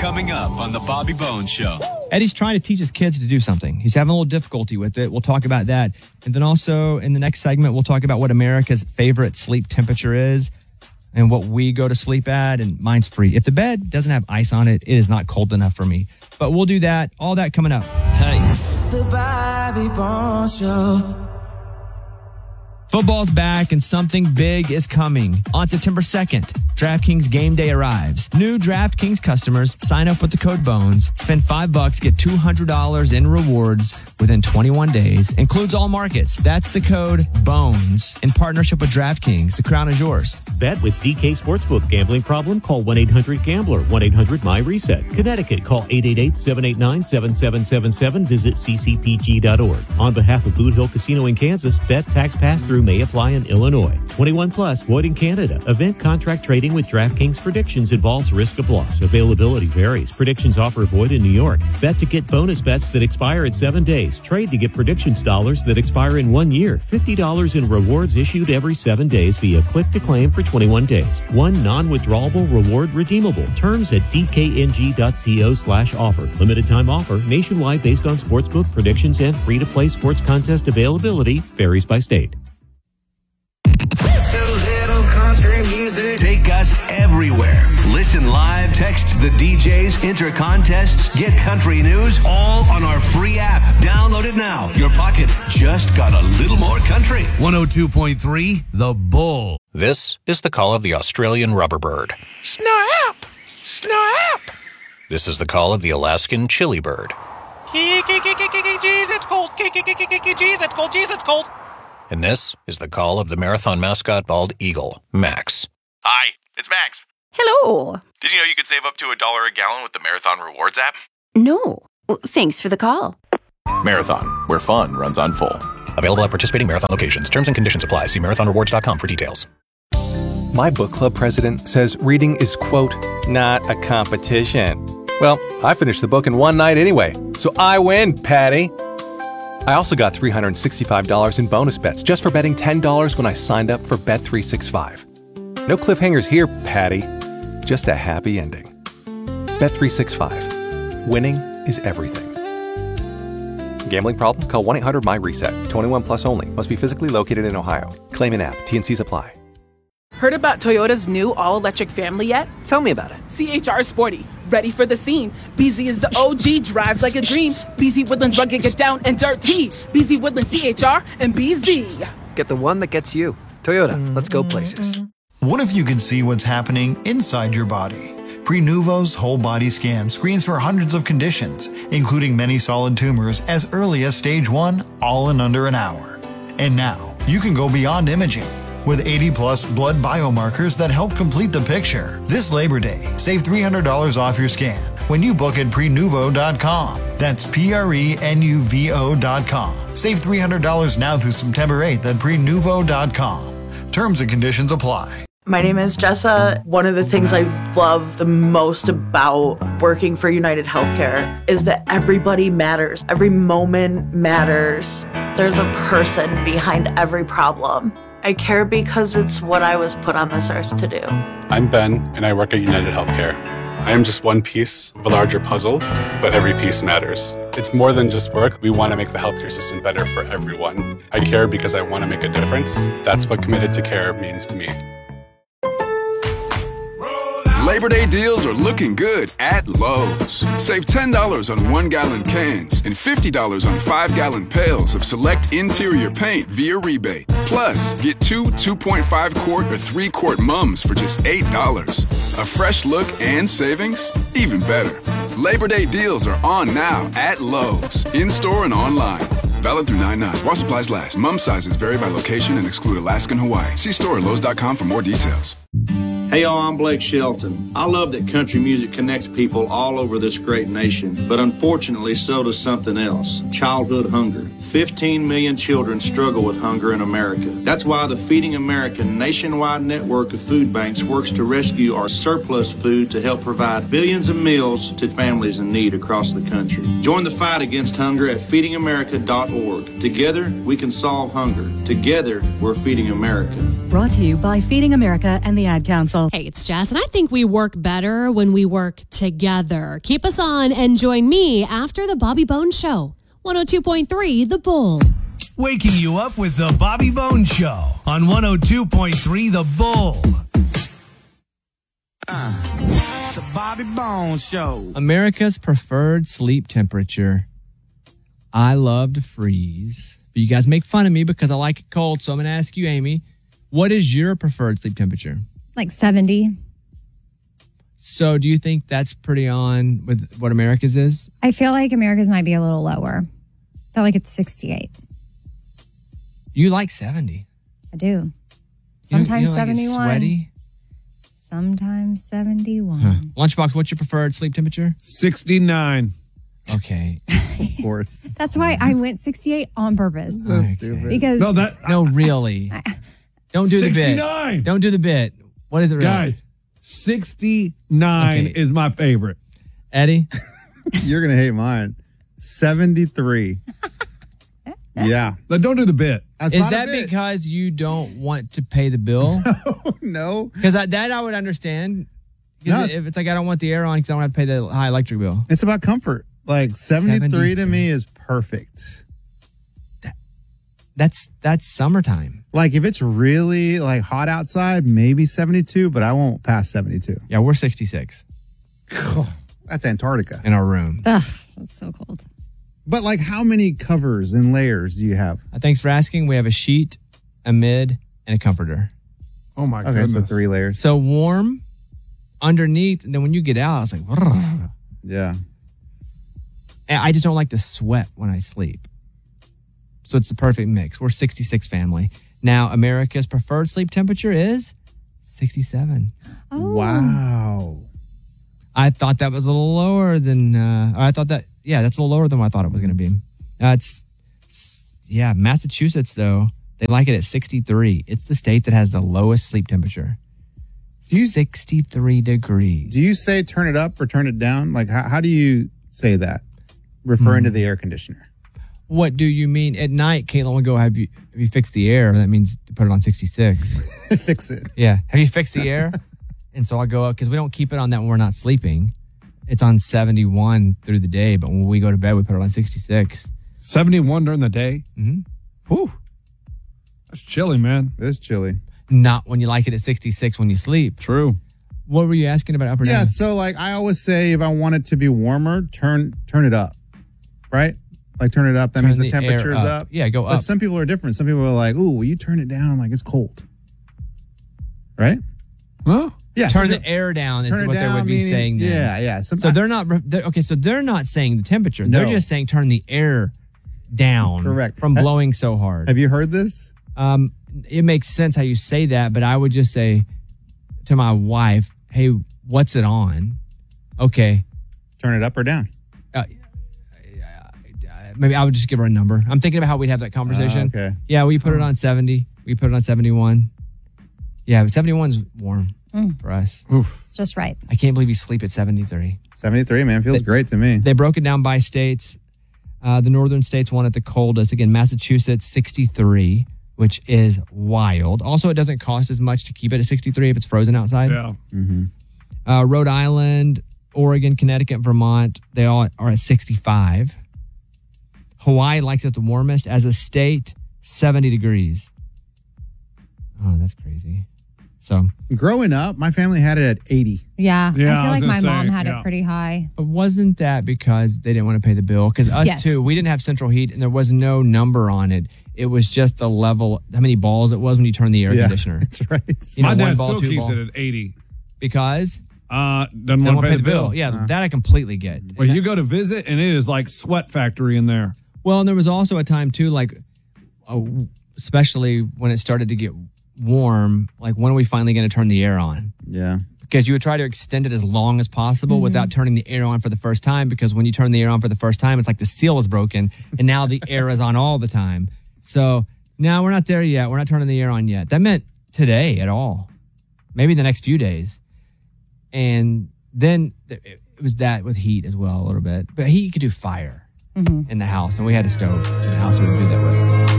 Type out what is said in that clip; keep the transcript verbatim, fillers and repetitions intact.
coming up on The Bobby Bones Show. Eddie's trying to teach his kids to do something. He's having a little difficulty with it. We'll talk about that. And then also in the next segment, we'll talk about what America's favorite sleep temperature is and what we go to sleep at. And mine's free. If the bed doesn't have ice on it, it is not cold enough for me. But we'll do that. All that coming up. Hey. The Bobby Bones Show. Football's back and something big is coming. On September second, DraftKings Game Day arrives. New DraftKings customers sign up with the code BONES, spend five bucks, get two hundred dollars in rewards within twenty-one days. Includes all markets. That's the code BONES in partnership with DraftKings. The crown is yours. Bet with D K Sportsbook. Gambling problem? Call one eight hundred gambler, one eight hundred my reset. Connecticut, call eight eight eight, seven eight nine, seven seven seven seven. Visit c c p g dot org. On behalf of Boot Hill Casino in Kansas, bet tax pass-through may apply in Illinois. twenty-one plus, void in Canada. Event contract trading with DraftKings Predictions involves risk of loss. Availability varies. Predictions offer void in New York. Bet to get bonus bets that expire in seven days. Trade to get predictions dollars that expire in one year. fifty dollars in rewards issued every seven days via click to claim for twenty-one days. One non-withdrawable reward redeemable. Terms at d k n g dot co slash offer. Limited time offer. Nationwide based on sportsbook predictions and free-to-play sports contest availability. Varies by state. Take us everywhere. Listen live, text the D Js, enter contests, get country news, all on our free app. Download it now. Your pocket just got a little more country. one oh two point three The Bull. This is the call of the Australian rubber bird. Snap! Snap! This is the call of the Alaskan chili bird. Jeez, it's cold. Jeez, it's cold. Jeez, it's cold. And this is the call of the marathon mascot bald eagle, Max. Hi, it's Max. Hello. Did you know you could save up to a dollar a gallon with the Marathon Rewards app? No. Well, thanks for the call. Marathon, where fun runs on full. Available at participating Marathon locations. Terms and conditions apply. See marathon rewards dot com for details. My book club president says reading is, quote, not a competition. Well, I finished the book in one night anyway, so I win, Patty. I also got three hundred sixty-five dollars in bonus bets just for betting ten dollars when I signed up for Bet three sixty-five. No cliffhangers here, Patty. Just a happy ending. Bet three sixty-five. Winning is everything. Gambling problem? Call one eight hundred my reset. twenty-one plus only. Must be physically located in Ohio. Claim in app. T and Cs apply. Heard about Toyota's new all-electric family yet? Tell me about it. C H R Sporty. Ready for the scene. B Z is the O G, drives like a dream. B Z Woodlands rugged, get down and dirty. B Z Woodlands, C H R, and B Z. Get the one that gets you. Toyota, let's go places. What if you could see what's happening inside your body? Prenuvo's whole body scan screens for hundreds of conditions, including many solid tumors as early as stage one, all in under an hour. And now, you can go beyond imaging. With eighty plus blood biomarkers that help complete the picture. This Labor Day, save three hundred dollars off your scan when you book at prenuvo dot com. That's P R E N U V O dot com. Save three hundred dollars now through September eighth at prenuvo dot com. Terms and conditions apply. My name is Jessa. One of the things I love the most about working for United Healthcare is that everybody matters. Every moment matters. There's a person behind every problem. I care because it's what I was put on this earth to do. I'm Ben, and I work at United Healthcare. I am just one piece of a larger puzzle, but every piece matters. It's more than just work. We want to make the healthcare system better for everyone. I care because I want to make a difference. That's what committed to care means to me. Labor Day deals are looking good at Lowe's. Save ten dollars on one-gallon cans and fifty dollars on five-gallon pails of select interior paint via rebate. Plus, get two two point five quart or three quart mums for just eight dollars. A fresh look and savings? Even better. Labor Day deals are on now at Lowe's, in-store and online. Valid through nine nine. While supplies last. Mum sizes vary by location and exclude Alaska and Hawaii. See store at lowes dot com for more details. Hey y'all, I'm Blake Shelton. I love that country music connects people all over this great nation, but unfortunately so does something else, childhood hunger. fifteen million children struggle with hunger in America. That's why the Feeding America nationwide network of food banks works to rescue our surplus food to help provide billions of meals to families in need across the country. Join the fight against hunger at feeding america dot org. Together, we can solve hunger. Together, we're Feeding America. Brought to you by Feeding America and the Ad Council. Hey, it's Jess, and I think we work better when we work together. Keep us on and join me after the Bobby Bones Show. one oh two point three The Bull. Waking you up with the Bobby Bones Show on one oh two point three The Bull. Uh, the Bobby Bones Show. America's preferred sleep temperature. I love to freeze. But you guys make fun of me because I like it cold, so I'm going to ask you, Amy, what is your preferred sleep temperature? Like seventy. So do you think that's pretty on with what America's is? I feel like America's might be a little lower. I feel like it's sixty-eight. You like seventy? I do. Sometimes you don't, you don't seventy-one. Like sweaty? Sometimes seventy-one. Huh. Lunchbox, what's your preferred sleep temperature? sixty-nine. Okay. Of course. That's why I went sixty-eight on purpose. So okay. stupid. Because no, that no, really. Don't do sixty-nine. The bit. Don't do the bit. What is it, really? Guys? sixty-nine okay. is my favorite. Eddie, you're gonna hate mine. seventy-three. Yeah, but don't do the bit. That's is that because you don't want to pay the bill? No, because that, that I would understand. No. If it's like I don't want the air on because I don't have to pay the high electric bill. It's about comfort. Like seventy-three, seventy-three to me is perfect. That, that's that's summertime. Like if it's really like hot outside, maybe seventy-two, but I won't pass seventy-two. Yeah, we're sixty-six. That's Antarctica in our room. Ugh, that's so cold. But like, how many covers and layers do you have? Uh, thanks for asking. We have a sheet, a mid, and a comforter. Oh my okay, goodness! So three layers. So warm underneath, and then when you get out, it's like, yeah. And I just don't like to sweat when I sleep. So it's the perfect mix. We're sixty-six family. Now, America's preferred sleep temperature is sixty-seven. Oh. Wow. I thought that was a little lower than, uh, I thought that, yeah, that's a little lower than what I thought it was going to be. Uh, it's, yeah, Massachusetts, though, they like it at sixty-three. It's the state that has the lowest sleep temperature. You, sixty-three degrees. Do you say turn it up or turn it down? Like, how, how do you say that? Referring mm. to the air conditioner. What do you mean? At night, Caitlin will go, have you, have you fixed the air? That means to put it on sixty-six. Fix it. Yeah. Have you fixed the air? And so I go up because we don't keep it on that when we're not sleeping. It's on seventy-one through the day, but when we go to bed, we put it on sixty-six. seventy-one during the day? Mm-hmm. Whew. That's chilly, man. It is chilly. Not when you like it at sixty-six when you sleep. True. What were you asking about up or yeah, down? Yeah, so like I always say if I want it to be warmer, turn turn it up. Right? Like turn it up. That turn means the, the temperature's up. up. Yeah, go but up. Some people are different. Some people are like, ooh, will you turn it down? Like it's cold. Right? Well, yeah. Turn so the air down is what down, they would be meaning, saying then. Yeah, yeah. Some, so they're not, they're, okay, so they're not saying the temperature. No. They're just saying turn the air down. Correct. From blowing so hard. Have you heard this? Um, it makes sense how you say that, but I would just say to my wife, hey, what's it on? Okay. Turn it up or down? Uh, maybe I would just give her a number. I'm thinking about how we'd have that conversation. Uh, okay. Yeah, we put it on seventy. We put it on seventy-one. Yeah, but seventy-one's warm mm. for us. Oof. It's just right. I can't believe you sleep at seventy-three. seventy-three, man. Feels they, great to me. They broke it down by states. Uh, the northern states want it the coldest. Again, Massachusetts, sixty-three, which is wild. Also, it doesn't cost as much to keep it at sixty-three if it's frozen outside. Yeah. Mm-hmm. Uh, Rhode Island, Oregon, Connecticut, Vermont, they all are at sixty-five. Hawaii likes it the warmest. As a state, seventy degrees. Oh, that's crazy. So growing up, my family had it at eighty. Yeah, yeah I feel I like my say, mom had yeah. it pretty high. But wasn't that because they didn't want to pay the bill? Because us yes. too, we didn't have central heat and there was no number on it. It was just the level, how many balls it was when you turn the air yeah, conditioner. That's right. You know, my dad ball, still keeps ball. it at eighty. Because? Uh, doesn't want to pay, pay the bill. bill. Yeah, uh. that I completely get. Well, you go to visit and it is like sweat factory in there. Well, and there was also a time too, like, uh, especially when it started to get warm, like when are we finally going to turn the air on? Yeah. Because you would try to extend it as long as possible mm-hmm. without turning the air on for the first time, because when you turn the air on for the first time, it's like the seal is broken and now the air is on all the time. So now we're not there yet. We're not turning the air on yet. That meant today at all. Maybe the next few days. And then it was that with heat as well a little bit. But heat, you could do fire mm-hmm. in the house. And we had a stove in the house we would do that with.